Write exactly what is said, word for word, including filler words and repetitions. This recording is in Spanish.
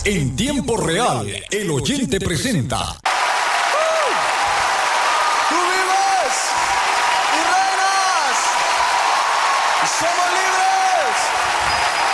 En tiempo real, el oyente presenta. ¡Tú vives y reinas! ¡Somos libres!